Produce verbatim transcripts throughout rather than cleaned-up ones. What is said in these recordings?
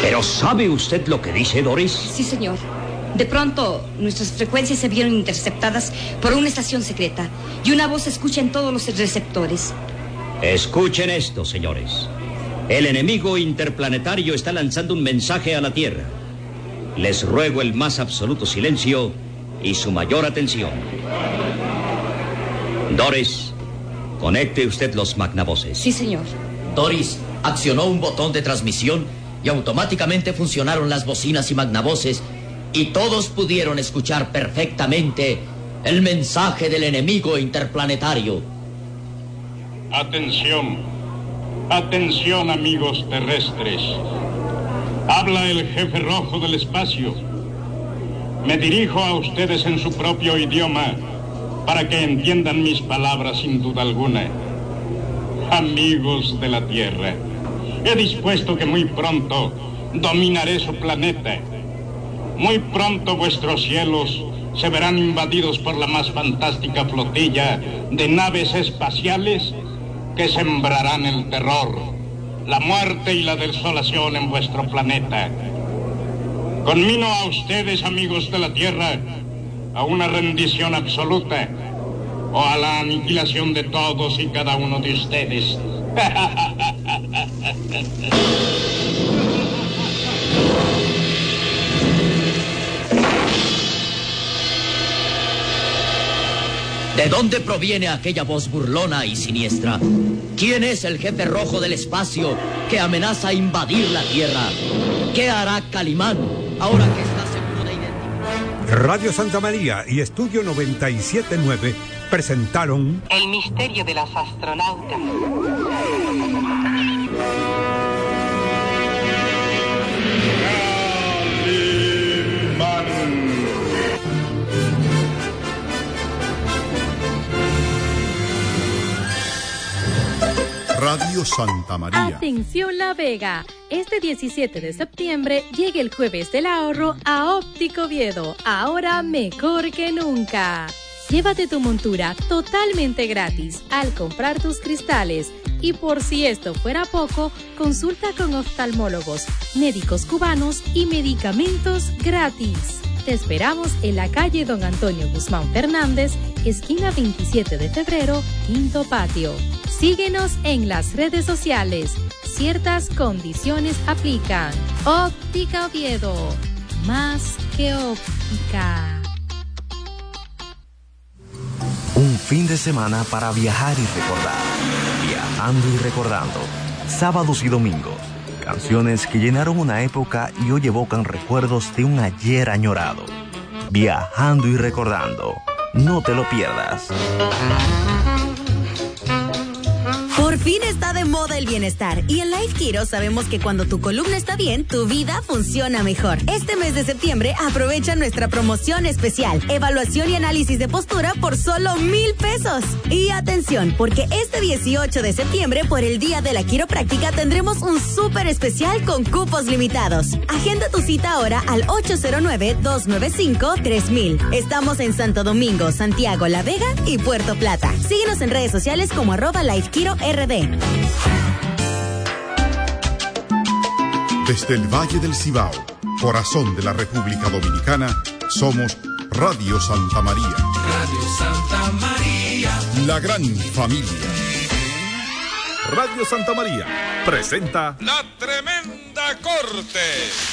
¿Pero sabe usted lo que dice, Doris? Sí, señor. De pronto, nuestras frecuencias se vieron interceptadas por una estación secreta y una voz se escucha en todos los receptores. Escuchen esto, señores. El enemigo interplanetario está lanzando un mensaje a la Tierra. Les ruego el más absoluto silencio y su mayor atención. Doris, conecte usted los magnavoces. Sí, señor. Doris accionó un botón de transmisión y automáticamente funcionaron las bocinas y magnavoces y todos pudieron escuchar perfectamente el mensaje del enemigo interplanetario. Atención, atención amigos terrestres. Habla el jefe rojo del espacio. Me dirijo a ustedes en su propio idioma para que entiendan mis palabras sin duda alguna. Amigos de la Tierra, he dispuesto que muy pronto dominaré su planeta. Muy pronto vuestros cielos se verán invadidos por la más fantástica flotilla de naves espaciales que sembrarán el terror, la muerte y la desolación en vuestro planeta. Conmino a ustedes, amigos de la Tierra, a una rendición absoluta o a la aniquilación de todos y cada uno de ustedes. ¿De dónde proviene aquella voz burlona y siniestra? ¿Quién es el jefe rojo del espacio que amenaza invadir la Tierra? ¿Qué hará Calimán ahora que está seguro de identificar? Radio Santa María y Estudio noventa y siete punto nueve presentaron El misterio de los astronautas. Radio Santa María. Atención La Vega. Este diecisiete de septiembre llega el Jueves del Ahorro a Óptico Oviedo. Ahora mejor que nunca. Llévate tu montura totalmente gratis al comprar tus cristales. Y por si esto fuera poco, consulta con oftalmólogos, médicos cubanos y medicamentos gratis. Te esperamos en la calle Don Antonio Guzmán Fernández, esquina veintisiete de febrero, quinto patio. Síguenos en las redes sociales. Ciertas condiciones aplican. Óptica Oviedo. Más que óptica. Un fin de semana para viajar y recordar. Viajando y recordando. Sábados y domingos. Canciones que llenaron una época y hoy evocan recuerdos de un ayer añorado. Viajando y recordando. No te lo pierdas. Por fin está de moda el bienestar y en Life Kiro sabemos que cuando tu columna está bien, tu vida funciona mejor. Este mes de septiembre aprovecha nuestra promoción especial, evaluación y análisis de postura por solo mil pesos. Y atención, porque este dieciocho de septiembre por el Día de la Quiropráctica tendremos un súper especial con cupos limitados. Agenda tu cita ahora al ocho cero nueve, dos nueve cinco, tres mil. Estamos en Santo Domingo, Santiago, La Vega y Puerto Plata. Síguenos en redes sociales como arroba Life Kiro R D. Desde el Valle del Cibao, corazón de la República Dominicana, somos Radio Santa María. Radio Santa María. La gran familia. Radio Santa María presenta La Tremenda Corte.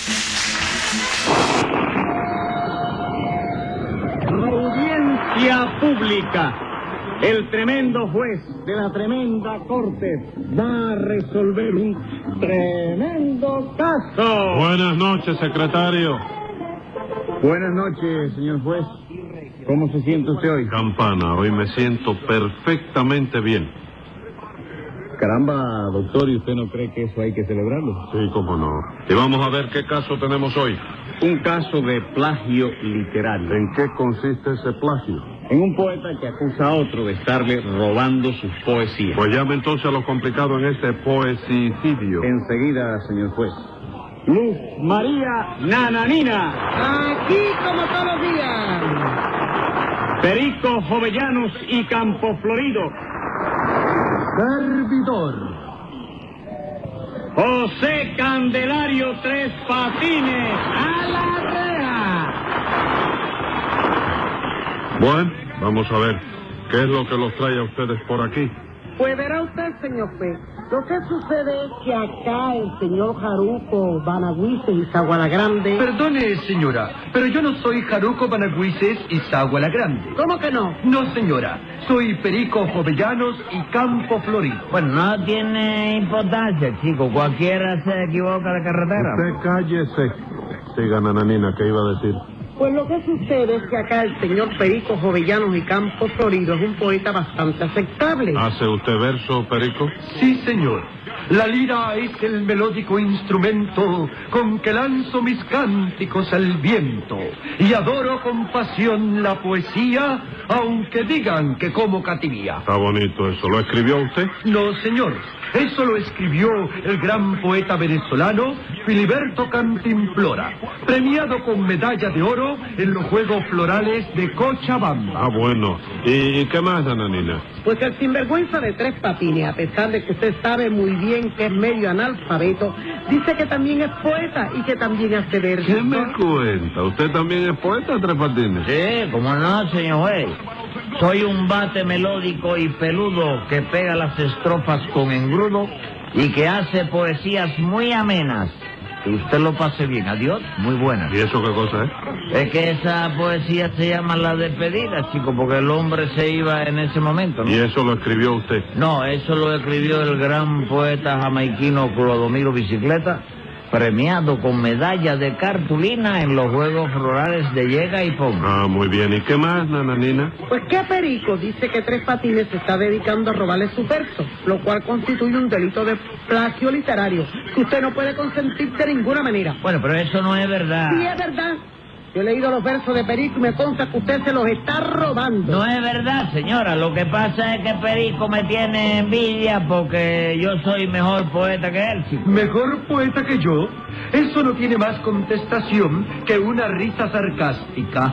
Audiencia pública. El tremendo juez de la tremenda corte va a resolver un tremendo caso. Buenas noches, secretario. Buenas noches, señor juez. ¿Cómo se siente usted hoy? Campana, hoy me siento perfectamente bien. Caramba, doctor, ¿y usted no cree que eso hay que celebrarlo? Sí, cómo no. Y vamos a ver qué caso tenemos hoy. Un caso de plagio literario. ¿En qué consiste ese plagio? En un poeta que acusa a otro de estarle robando sus poesías. Pues llame entonces a lo complicado en este poesicidio. Enseguida, señor juez. Luz María Nananina. Aquí como todos los días. Perico Jovellanos y Campo Florido. Servidor. José Candelario Tres Patines, a la reja. Bueno, vamos a ver. ¿Qué es lo que los trae a ustedes por aquí? Pues verá usted, señor juez, lo que sucede es que acá el señor Jaruco Banagüises y Zaguala Grande... Perdone, señora, pero yo no soy Jaruco Banagüises y Zaguala Grande. ¿Cómo que no? No, señora, soy Perico Jovellanos y Campo Florido. Bueno, no tiene importancia, chico, cualquiera se equivoca de carretera. Usted cállese. Siga, nananina, ¿qué iba a decir? Pues lo que sucede es que acá el señor Perico Jovellanos y Campo Florido es un poeta bastante aceptable. ¿Hace usted verso, Perico? Sí, señor. La lira es el melódico instrumento con que lanzo mis cánticos al viento y adoro con pasión la poesía, aunque digan que como cativía. Está bonito eso. ¿Lo escribió usted? No, señor. Eso lo escribió el gran poeta venezolano Filiberto Cantimplora, premiado con medalla de oro en los Juegos Florales de Cochabamba. Ah, bueno. ¿Y, y qué más, nananina? Pues el sinvergüenza de Tres Patines, a pesar de que usted sabe muy bien que es medio analfabeto, dice que también es poeta y que también hace versos. ¿Qué me cuenta? ¿Usted también es poeta, Tres Patines? Sí, como no, señor juez. Soy un bate melódico y peludo que pega las estrofas con engrudo y que hace poesías muy amenas. Que usted lo pase bien. Adiós, muy buenas. ¿Y eso qué cosa es? Es que esa poesía se llama La Despedida, chico, porque el hombre se iba en ese momento, ¿no? ¿Y eso lo escribió usted? No, eso lo escribió el gran poeta jamaiquino Clodomiro Bicicleta, premiado con medalla de cartulina en los Juegos Florales de Llega y Pon. Ah, muy bien. ¿Y qué más, nananina? Pues que Perico dice que Tres Patines se está dedicando a robarle su verso, lo cual constituye un delito de plagio literario que usted no puede consentir de ninguna manera. Bueno, pero eso no es verdad. Sí, es verdad. Yo he leído los versos de Perico y me consta que usted se los está robando. No es verdad, señora. Lo que pasa es que Perico me tiene envidia porque yo soy mejor poeta que él, chico. ¿Mejor poeta que yo? Eso no tiene más contestación que una risa sarcástica.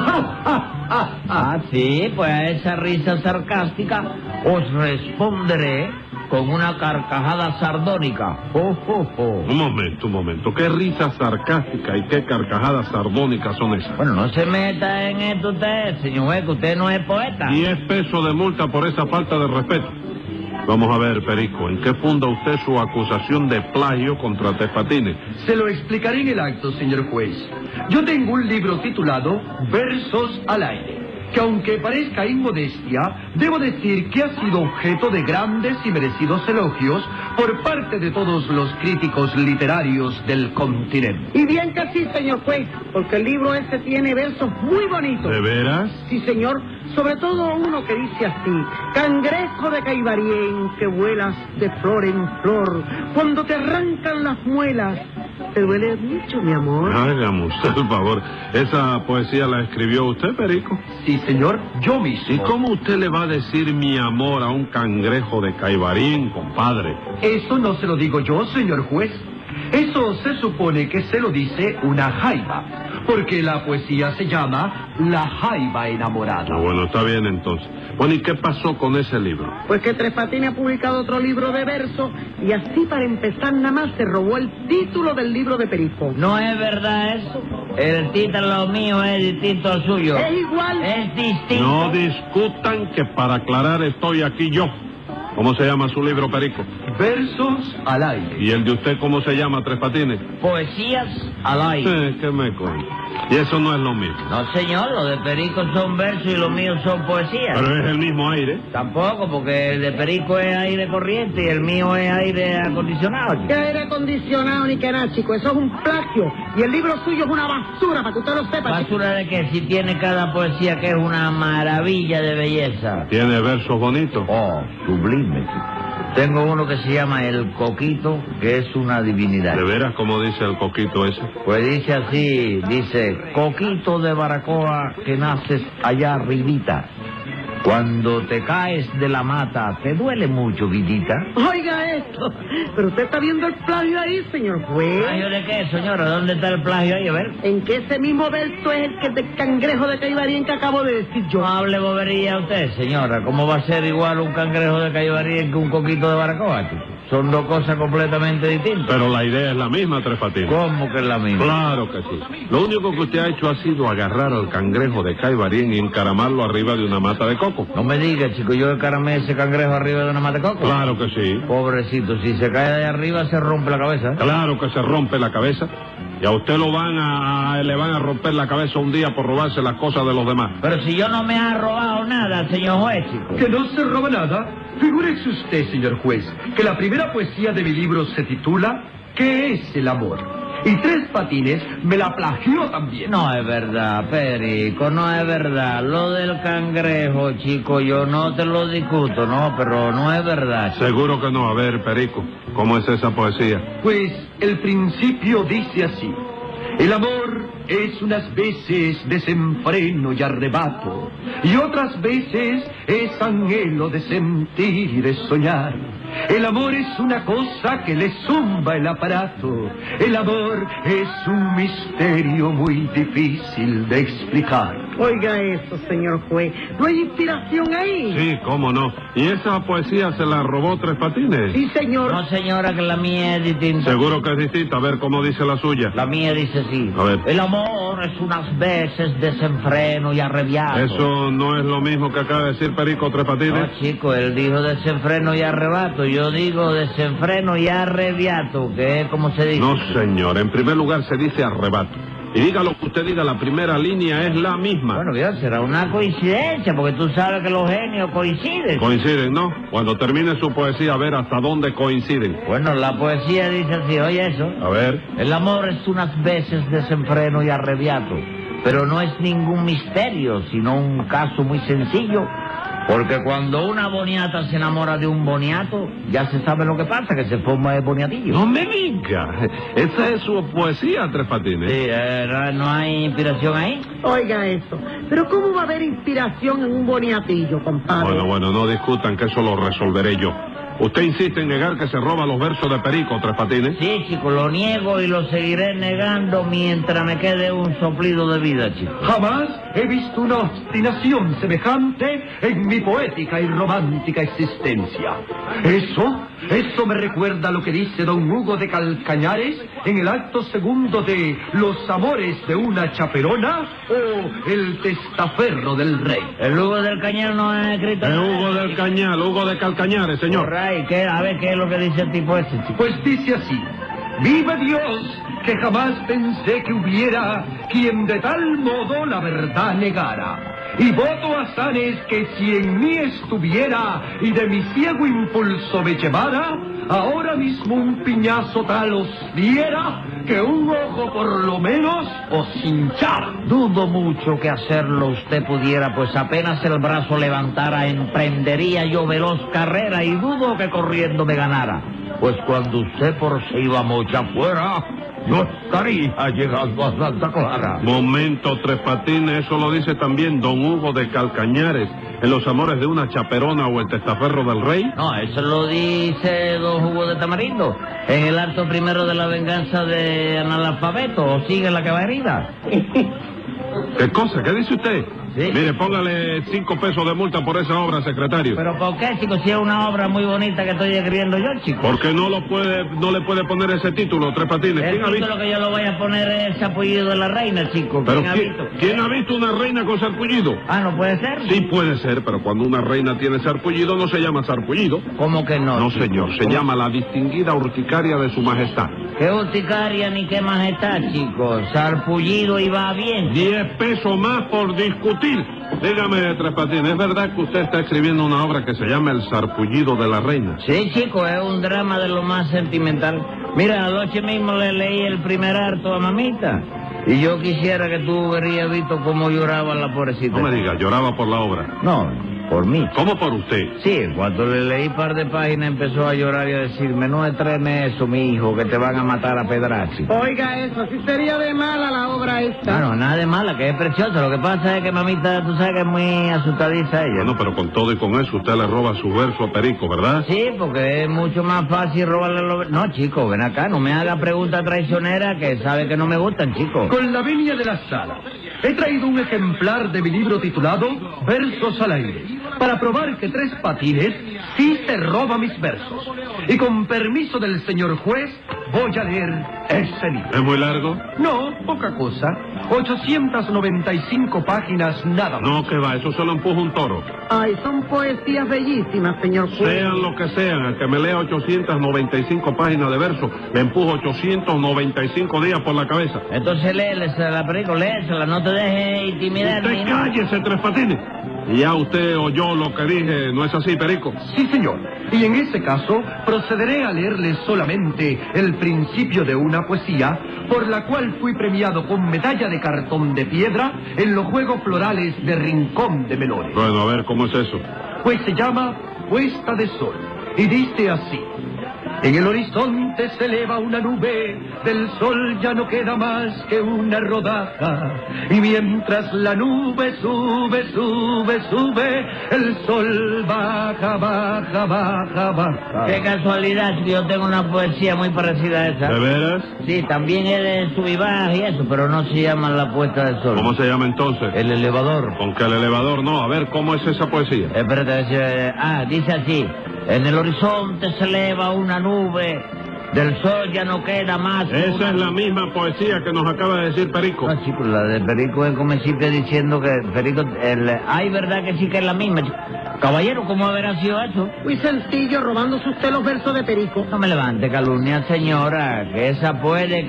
Ah, sí, pues a esa risa sarcástica os responderé con una carcajada sardónica. Oh, oh, oh. Un momento, un momento. ¿Qué risa sarcástica y qué carcajada sardónica son esas? Bueno, no se meta en esto usted, señor juez, que usted no es poeta. Diez pesos de multa por esa falta de respeto. Vamos a ver, Perico, ¿en qué funda usted su acusación de plagio contra Tres Patines? Se lo explicaré en el acto, señor juez. Yo tengo un libro titulado Versos al aire, que aunque parezca inmodestia, debo decir que ha sido objeto de grandes y merecidos elogios por parte de todos los críticos literarios del continente. Y bien que sí, señor juez, porque el libro ese tiene versos muy bonitos. ¿De veras? Sí, señor, sobre todo uno que dice así: cangrejo de Caibarién, que vuelas de flor en flor, cuando te arrancan las muelas, te duele mucho, mi amor. Hágame usted el favor. ¿Esa poesía la escribió usted, Perico? Sí, señor, yo mismo. ¿Y cómo usted le va a decir mi amor a un cangrejo de Caibarín, compadre? Eso no se lo digo yo, señor juez. Eso se supone que se lo dice una jaiba, porque la poesía se llama La Jaiba Enamorada. Ah, bueno, está bien entonces. Bueno, ¿y qué pasó con ese libro? Pues que Tres Patines ha publicado otro libro de versos y así para empezar nada más se robó el título del libro de Perico. No es verdad eso. El título mío es distinto al suyo. Es igual. Es distinto. No discutan, que para aclarar estoy aquí yo. ¿Cómo se llama su libro, Perico? Versos al aire. ¿Y el de usted cómo se llama, Tres Patines? Poesías al aire. Eh, ¿Qué me cuenta? Y eso no es lo mismo. No, señor, lo de Perico son versos y los míos son poesías. Pero es el mismo aire. Tampoco, porque el de Perico es aire corriente y el mío es aire acondicionado. ¿Qué aire acondicionado ni qué nada, chico? Eso es un plagio. Y el libro suyo es una basura, para que usted lo sepa. ¿Basura de qué? Si tiene cada poesía que es una maravilla de belleza. ¿Tiene versos bonitos? Oh, sublime, chico. Tengo uno que se llama El Coquito, que es una divinidad. ¿De veras cómo dice el coquito ese? Pues dice así, dice: Coquito de Baracoa, que naces allá arribita. Cuando te caes de la mata, ¿te duele mucho, vidita? Oiga esto, pero usted está viendo el plagio ahí, señor juez. ¿Plagio de qué, señora? ¿Dónde está el plagio ahí? A ver. En que ese mismo verso es el que del cangrejo de Caibarín que acabo de decir yo. No hable bobería usted, señora. ¿Cómo va a ser igual un cangrejo de Caibarín que un coquito de Baracoa? Son dos cosas completamente distintas. Pero la idea es la misma, Tres Patines. ¿Cómo que es la misma? Claro que sí. Lo único que usted ha hecho ha sido agarrar al cangrejo de Caibarien y encaramarlo arriba de una mata de coco. No me digas, chico, yo encaramé ese cangrejo arriba de una mata de coco. Claro que sí. Pobrecito, si se cae de arriba se rompe la cabeza. Claro que se rompe la cabeza. Y a usted lo van a, a, le van a romper la cabeza un día por robarse las cosas de los demás. Pero si yo no me ha robado nada, señor juez, chico. ¿Que no se roba nada? Figúrese usted, señor juez, que la primera poesía de mi libro se titula ¿Qué es el amor? Y Tres Patines me la plagió también. No es verdad, Perico, no es verdad. Lo del cangrejo, chico, yo no te lo discuto, no, pero no es verdad. Chico. Seguro que no. A ver, Perico, ¿cómo es esa poesía? Pues el principio dice así. El amor es unas veces desenfreno y arrebato, y otras veces es anhelo de sentir y de soñar. El amor es una cosa que le zumba el aparato. El amor es un misterio muy difícil de explicar. Oiga eso, señor juez. ¿No hay inspiración ahí? Sí, cómo no. ¿Y esa poesía se la robó Tres Patines? Sí, señor. No, señora, que la mía es distinta. Seguro que es distinta. A ver cómo dice la suya. La mía dice así. A ver. El amor es unas veces desenfreno y arrebiado. Eso no es lo mismo que acaba de decir Perico Tres Patines. No, chico, él dijo desenfreno y arrebato. Yo digo desenfreno y arrebiato, que es como se dice. No, señor. En primer lugar se dice arrebato. Y diga lo que usted diga, la primera línea es la misma. Bueno, Dios, será una coincidencia, porque tú sabes que los genios coinciden. Coinciden, ¿no? Cuando termine su poesía, a ver hasta dónde coinciden. Bueno, la poesía dice así, oye eso. A ver. El amor es unas veces desenfreno y arrebiato, pero no es ningún misterio, sino un caso muy sencillo. Porque cuando una boniata se enamora de un boniato, ya se sabe lo que pasa, que se forma el boniatillo. No me diga. Esa es su poesía, Tres Patines. Sí, eh, ¿no hay inspiración ahí? Oiga eso. Pero ¿cómo va a haber inspiración en un boniatillo, compadre? Bueno, bueno, no discutan, que eso lo resolveré yo. ¿Usted insiste en negar que se roba los versos de Perico, Tres Patines? Sí, chico, lo niego y lo seguiré negando mientras me quede un soplido de vida, chico. Jamás he visto una obstinación semejante en mi poética y romántica existencia. Eso, eso me recuerda a lo que dice don Hugo de Calcañares en el acto segundo de Los amores de una chaperona o El testaferro del rey. El Hugo del Cañar no ha escrito El nada. Hugo del Cañar, Hugo de Calcañares, señor. Ay, ¿qué? A ver, ¿qué es lo que dice el tipo ese, chico? Pues dice así. ¡Vive Dios, que jamás pensé que hubiera quien de tal modo la verdad negara! Y voto a Sanes que si en mí estuviera y de mi ciego impulso me llevara, ahora mismo un piñazo tal os diera que un ojo por lo menos os hinchara. Dudo mucho que hacerlo usted pudiera, pues apenas el brazo levantara, emprendería yo veloz carrera y dudo que corriendo me ganara. Pues cuando usted por se iba mocha afuera, yo estaría llegando a Santa Clara. Momento, Tres Patines, eso lo dice también don Hugo de Calcañares en Los amores de una chaperona o El testaferro del rey. No, eso lo dice don Hugo de Tamarindo en el acto primero de la venganza de analfabeto, o sigue la cabarida. ¿Qué cosa? ¿Qué dice usted? Sí. Mire, póngale cinco pesos de multa por esa obra, secretario. ¿Pero por qué, chico? Si es una obra muy bonita que estoy escribiendo yo, chico. Porque no lo puede, no le puede poner ese título, Tres Patines. El ¿Quién ha visto? título que yo lo voy a poner es apellido de la reina, chico. Pero ¿Quién ha ¿quién, visto? ¿quién ha visto una reina con sarpullido? Ah, ¿no puede ser? Sí puede ser, pero cuando una reina tiene sarpullido no se llama sarpullido. ¿Cómo que no? No, chico? señor, se ¿Cómo? llama la distinguida urticaria de su majestad. ¿Qué urticaria ni qué majestad, chico? Sarpullido y va bien. Diez pesos más por discutir. Dígame, Tres Patines, ¿es verdad que usted está escribiendo una obra que se llama El sarpullido de la reina? Sí, chico, es un drama de lo más sentimental. Mira, anoche mismo le leí el primer harto a mamita. Y yo quisiera que tú hubieras visto cómo lloraba la pobrecita. No me diga, lloraba por la obra. No, por mí. ¿Cómo por usted? Sí, cuando le leí par de páginas empezó a llorar y a decirme, no estrene eso, mi hijo, que te van a matar a pedrazi. Oiga eso, si sería de mala la obra esta. No, no, nada de mala, que es preciosa. Lo que pasa es que mamita, tú sabes que es muy asustadiza ella. Bueno, pero con todo y con eso usted le roba su verso a Perico, ¿verdad? Sí, porque es mucho más fácil robarle los... No, chico, ven acá, no me haga preguntas traicioneras que sabe que no me gustan, chico. Con la venia de la sala, he traído un ejemplar de mi libro titulado Versos al aire. para probar que Tres Patines sí se roba mis versos. Y con permiso del señor juez, voy a leer ese libro. ¿Es muy largo? No, poca cosa. ochocientas noventa y cinco páginas nada más. No, que va, eso se lo empuja un toro. Ay, son poesías bellísimas, señor juez. Sean lo que sean, al que me lea ochocientas noventa y cinco páginas de verso, le empujo ochocientos noventa y cinco días por la cabeza. Entonces léesela, la película, léesela, no te dejes intimidar. Usted cállese, Tres Patines. Y ya usted oyó lo que dije, ¿no es así, Perico? Sí, señor. Y en ese caso, procederé a leerle solamente el principio de una poesía, por la cual fui premiado con medalla de cartón de piedra en los Juegos Florales de Rincón de Melones. Bueno, a ver, ¿cómo es eso? Pues se llama Puesta de Sol, y dice así. En el horizonte se eleva una nube, del sol ya no queda más que una rodaja. Y mientras la nube sube, sube, sube, el sol baja, baja, baja, baja. Qué casualidad, que yo tengo una poesía muy parecida a esa. ¿De veras? Sí, también es de sub y baja y eso, pero no se llama La Puesta del Sol. ¿Cómo se llama entonces? El elevador. Con que el elevador no. A ver, ¿cómo es esa poesía? Espérate, eh, ah, dice así. En el horizonte se eleva una nube, del sol ya no queda más. Esa una... es la misma poesía que nos acaba de decir Perico. No, chico, la de Perico es como siempre diciendo que Perico... El... Ay, verdad que sí que es la misma, chico. Caballero, ¿cómo habrá sido eso? Muy sencillo, robándose usted los versos de Perico. No me levante calumnia, señora, que esa puede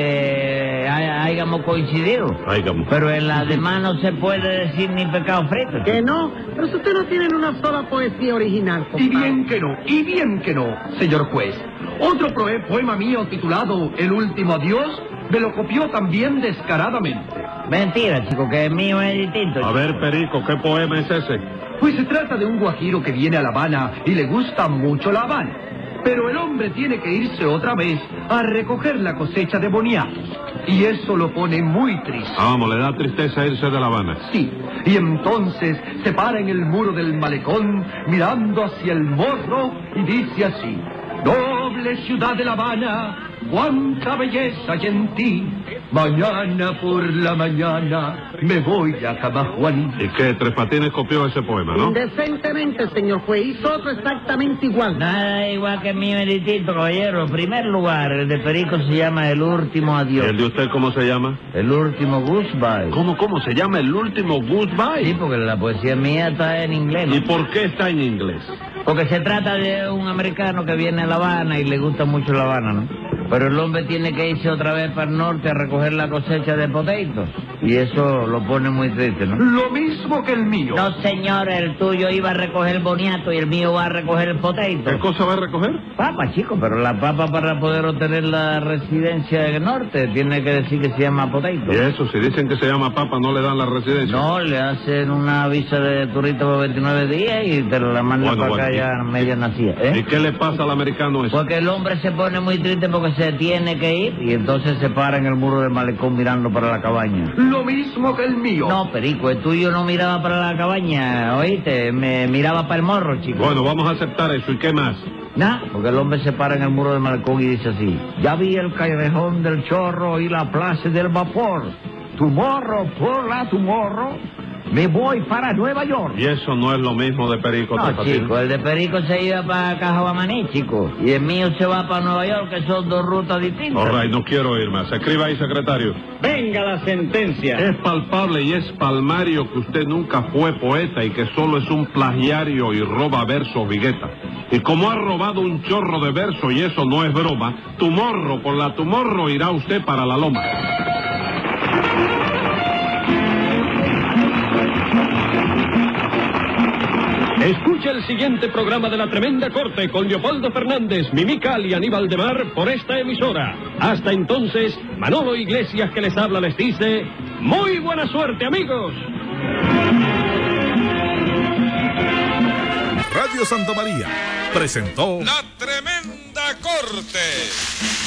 que hay, hayamos coincidido. Hayamos. Pero en la demás no se puede decir ni pecado frito. Que no, pero si usted no tiene una sola poesía original, compadre. Y bien que no, y bien que no, señor juez. Otro proe- poema mío titulado El Último Adiós me lo copió también descaradamente. Mentira, chico, que el mío es distinto. A ver, Perico, ¿qué poema es ese? Pues se trata de un guajiro que viene a La Habana y le gusta mucho La Habana. Pero el hombre tiene que irse otra vez a recoger la cosecha de boniatos. Y eso lo pone muy triste. Ah, vamos, le da tristeza irse de La Habana. Sí, y entonces se para en el muro del malecón mirando hacia el morro y dice así. Noble ciudad de La Habana, cuánta belleza hay en ti. Mañana por la mañana me voy a Camajuaní. ¿Y qué? Tres Patines copió ese poema, ¿no? Indecentemente, señor juez. Hizo otro exactamente igual. Nada igual que el mío es distinto, caballero. En primer lugar, el de Perico se llama El Último Adiós. ¿Y el de usted cómo se llama? El Último Goodbye. ¿Cómo, cómo? ¿Se llama El Último Goodbye? Sí, porque la poesía mía está en inglés, ¿no? ¿Y por qué está en inglés? Porque se trata de un americano que viene a La Habana y le gusta mucho La Habana, ¿no? Pero el hombre tiene que irse otra vez para el norte a recoger la cosecha de potatoes. Y eso lo pone muy triste, ¿no? Lo mismo que el mío. No, señor, el tuyo iba a recoger boniato y el mío va a recoger el potato. ¿Qué cosa va a recoger? Papa, chico, pero la papa para poder obtener la residencia del norte tiene que decir que se llama potato. ¿Y eso? Si dicen que se llama papa, ¿no le dan la residencia? No, le hacen una visa de turista por veintinueve días y te la mandan Bueno, para bueno, acá y- ya media nacida. ¿eh? ¿Y qué le pasa al americano ese? Porque el hombre se pone muy triste porque se tiene que ir y entonces se para en el muro del malecón mirando para la cabaña. Lo mismo que el mío. No, Perico, el tuyo no miraba para la cabaña, ¿oíste? Me miraba para el morro, chico. Bueno, vamos a aceptar eso. ¿Y qué más? Nah, porque el hombre se para en el muro del malecón y dice así. Ya vi el callejón del Chorro y la plaza del vapor. Tomorrow, por la tomorrow, me voy para Nueva York. Y eso no es lo mismo de Perico. Tres No, Patines. chico, el de Perico se iba para Cajaguamaní, chico. Y el mío se va para Nueva York, que son dos rutas distintas. All right, no quiero ir más. Escriba ahí, secretario. Venga la sentencia. Es palpable y es palmario que usted nunca fue poeta y que solo es un plagiario y roba versos Vigueta. Y como ha robado un chorro de versos y eso no es broma, tumorro por la tumorro irá usted para la loma. Escucha el siguiente programa de La Tremenda Corte con Leopoldo Fernández, Mimical y Aníbal de Mar por esta emisora. Hasta entonces, Manolo Iglesias que les habla les dice, ¡muy buena suerte, amigos! Radio Santa María presentó La Tremenda Corte.